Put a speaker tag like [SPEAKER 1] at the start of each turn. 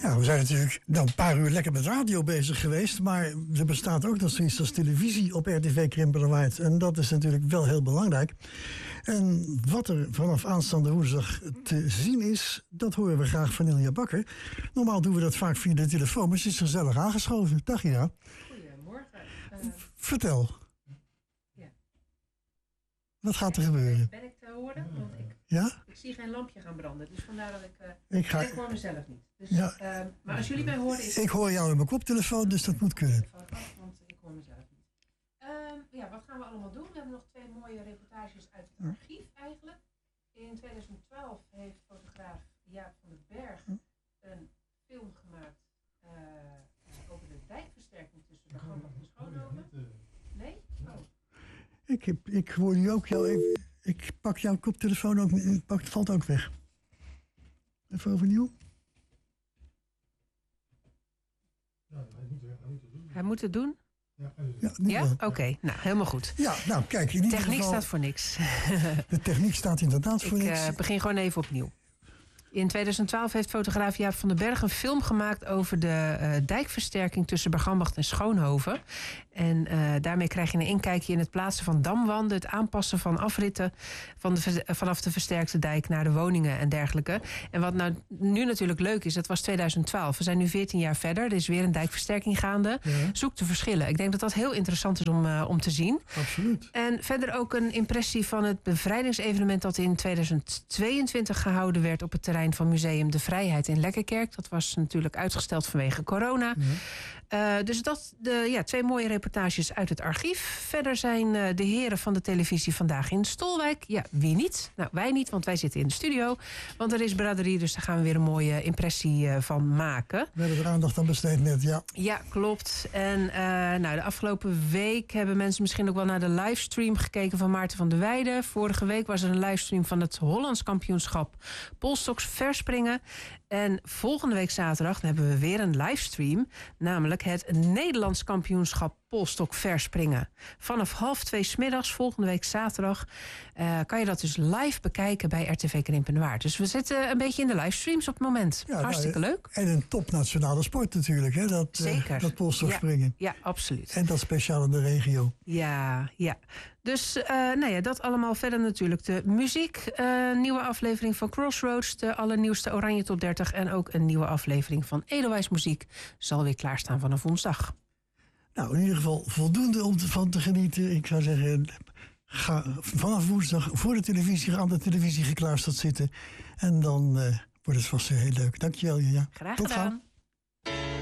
[SPEAKER 1] Ja, we zijn natuurlijk dan een paar uur lekker met radio bezig geweest. Maar er bestaat ook nog zoiets als televisie op RTV Krimpenerwaard. En dat is natuurlijk wel heel belangrijk. En wat er vanaf aanstaande woensdag te zien is, dat horen we graag van Ilja Bakker. Normaal doen we dat vaak via de telefoon, maar ze is gezellig aangeschoven. Dag Ina.
[SPEAKER 2] Goedemorgen.
[SPEAKER 1] Vertel.
[SPEAKER 2] Ja.
[SPEAKER 1] Wat gaat er gebeuren?
[SPEAKER 2] Ben ik te horen? Want ik zie geen lampje gaan branden. Dus vandaar dat ik hoor mezelf niet. Dus,
[SPEAKER 1] ja.
[SPEAKER 2] Maar als jullie mij horen...
[SPEAKER 1] Ik hoor jou in mijn koptelefoon, dus dat moet kunnen.
[SPEAKER 2] Want ik hoor mezelf niet. Wat gaan we allemaal doen? We hebben nog 2 mooie reportages uit het archief eigenlijk. In 2012 heeft fotograaf Jaap van den Berg een film gemaakt over de dijkversterking tussen Bergambacht en Schoonhoven. Nee? Oh.
[SPEAKER 1] Ik hoor nu ook jou even... Ik pak jouw koptelefoon ook... Het valt ook weg. Even overnieuw.
[SPEAKER 2] Hij moet het doen?
[SPEAKER 1] Ja?
[SPEAKER 2] Oké. Nou, helemaal goed.
[SPEAKER 1] Ja, nou kijk. In ieder
[SPEAKER 2] techniek
[SPEAKER 1] geval,
[SPEAKER 2] staat voor niks.
[SPEAKER 1] De techniek staat inderdaad voor niks.
[SPEAKER 2] Ik begin gewoon even opnieuw. In 2012 heeft fotograaf Jaap van den Berg een film gemaakt over de dijkversterking tussen Bergambacht en Schoonhoven. En daarmee krijg je een inkijkje in het plaatsen van damwanden, het aanpassen van afritten vanaf de versterkte dijk naar de woningen en dergelijke. En wat nou nu natuurlijk leuk is, dat was 2012. We zijn nu 14 jaar verder, er is weer een dijkversterking gaande. Ja. Zoek de verschillen. Ik denk dat dat heel interessant is om te zien.
[SPEAKER 1] Absoluut.
[SPEAKER 2] En verder ook een impressie van het bevrijdingsevenement dat in 2022 gehouden werd op het terrein van Museum de Vrijheid in Lekkerkerk. Dat was natuurlijk uitgesteld vanwege corona. Ja. Dus 2 mooie reportages uit het archief. Verder zijn de heren van de televisie vandaag in Stolwijk. Ja, wie niet? Nou, wij niet, want wij zitten in de studio. Want er is braderie, dus daar gaan we weer een mooie impressie van maken.
[SPEAKER 1] We hebben er aandacht aan besteed net, ja.
[SPEAKER 2] Ja, klopt. En de afgelopen week hebben mensen misschien ook wel naar de livestream gekeken van Maarten van der Weijden. Vorige week was er een livestream van het Hollands kampioenschap Polstoks verspringen. En volgende week zaterdag hebben we weer een livestream, namelijk het Nederlands kampioenschap polstok verspringen. Vanaf 1:30 's volgende week zaterdag kan je dat dus live bekijken bij RTV Krimpenerwaard. Dus we zitten een beetje in de livestreams op het moment. Ja, hartstikke leuk.
[SPEAKER 1] En een topnationale sport natuurlijk, hè?
[SPEAKER 2] Zeker.
[SPEAKER 1] Dat polstokspringen.
[SPEAKER 2] Ja, absoluut.
[SPEAKER 1] En dat speciaal in de regio.
[SPEAKER 2] Ja. Dus dat allemaal. Verder natuurlijk de muziek. Nieuwe aflevering van Crossroads. De allernieuwste Oranje Top 30. En ook een nieuwe aflevering van Edelwijs Muziek zal weer klaarstaan vanaf woensdag.
[SPEAKER 1] Nou, in ieder geval voldoende om van te genieten. Ik zou zeggen, ga vanaf woensdag voor de televisie, aan de televisie geklaarsteld zitten. En dan wordt het vast heel leuk. Dankjewel, Julia.
[SPEAKER 2] Graag gedaan.